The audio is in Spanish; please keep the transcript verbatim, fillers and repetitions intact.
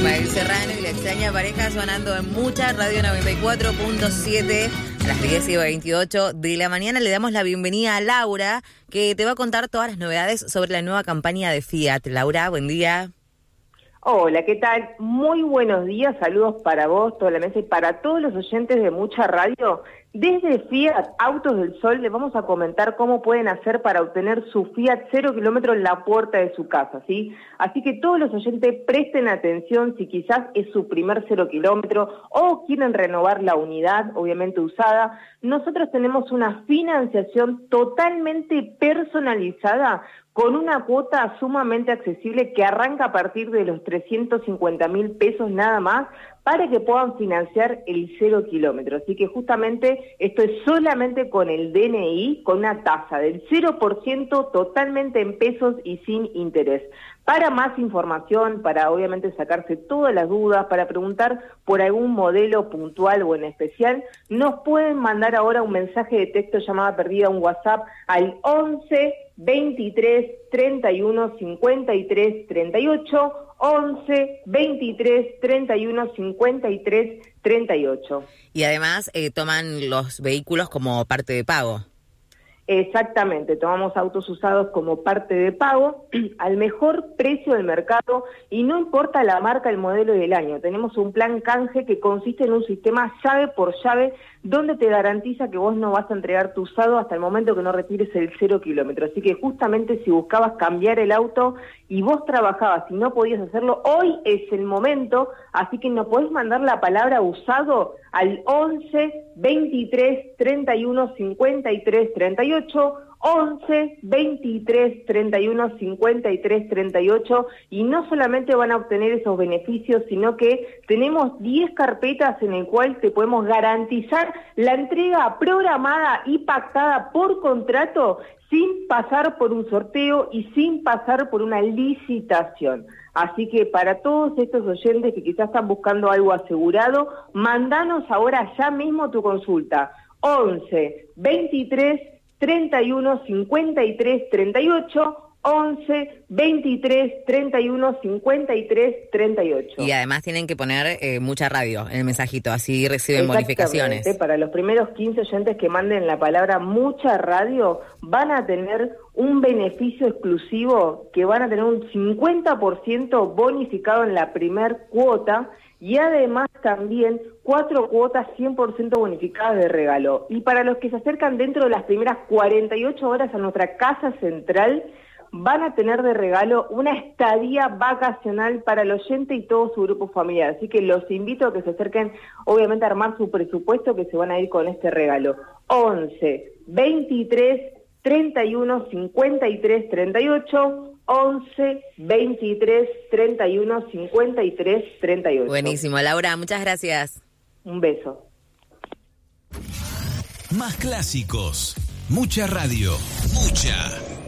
Ismael Serrano y la extraña pareja sonando en Mucha, Radio noventa y cuatro punto siete a las diez y veintiocho de la mañana. Le damos la bienvenida a Laura, que te va a contar todas las novedades sobre la nueva campaña de Fiat. Laura, buen día. Hola, ¿qué tal? Muy buenos días, saludos para vos, toda la mesa y para todos los oyentes de Mucha Radio. Desde Fiat Autos del Sol les vamos a comentar cómo pueden hacer para obtener su Fiat cero kilómetro en la puerta de su casa, ¿sí? Así que todos los oyentes presten atención si quizás es su primer cero kilómetro o quieren renovar la unidad, obviamente usada. Nosotros tenemos una financiación totalmente personalizada con una cuota sumamente accesible que arranca a partir de los trescientos cincuenta mil pesos nada más para que puedan financiar el cero kilómetro. Así que justamente esto es solamente con el D N I, con una tasa del cero por ciento totalmente en pesos y sin interés. Para más información, para obviamente sacarse todas las dudas, para preguntar por algún modelo puntual o en especial, nos pueden mandar ahora un mensaje de texto llamada perdida, un WhatsApp al once, veintitrés, treinta y uno, cincuenta y tres, treinta y ocho, once, veintitrés, treinta y uno, cincuenta y tres, treinta y ocho. Y además eh, toman los vehículos como parte de pago. Exactamente, tomamos autos usados como parte de pago al mejor precio del mercado y no importa la marca, el modelo y el año. Tenemos un plan canje que consiste en un sistema llave por llave donde te garantiza que vos no vas a entregar tu usado hasta el momento que no retires el cero kilómetro. Así que justamente si buscabas cambiar el auto y vos trabajabas y no podías hacerlo, hoy es el momento, así que nos podés mandar la palabra usado al once, veintitrés, treinta y uno, cincuenta y tres, treinta y ocho, once, veintitrés, treinta y uno, cincuenta y tres, treinta y ocho, y no solamente van a obtener esos beneficios, sino que tenemos diez carpetas en el cual te podemos garantizar la entrega programada y pactada por contrato sin pasar por un sorteo y sin pasar por una licitación. Así que para todos estos oyentes que quizás están buscando algo asegurado, mandanos ahora ya mismo tu consulta. once, veintitrés, treinta y uno, cincuenta y tres, treinta y ocho, once, veintitrés, treinta y uno, cincuenta y tres, treinta y ocho. Y además tienen que poner eh, Mucha Radio en el mensajito, así reciben bonificaciones. Para los primeros quince oyentes que manden la palabra Mucha Radio, van a tener un beneficio exclusivo que van a tener un cincuenta por ciento bonificado en la primer cuota y además también cuatro cuotas cien por ciento bonificadas de regalo. Y para los que se acercan dentro de las primeras cuarenta y ocho horas a nuestra casa central, van a tener de regalo una estadía vacacional para el oyente y todo su grupo familiar. Así que los invito a que se acerquen, obviamente, a armar su presupuesto, que se van a ir con este regalo. once, veintitrés, treinta y uno, cincuenta y tres, treinta y ocho, once, veintitrés, treinta y uno, cincuenta y tres, treinta y ocho. Buenísimo, Laura, muchas gracias. Un beso. Más clásicos. Mucha Radio. Mucha.